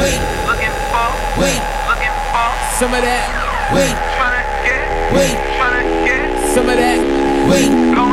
wait, looking for, wait, looking for, some of that, wait, tryna get, wait, tryna get, some of that, wait, gon'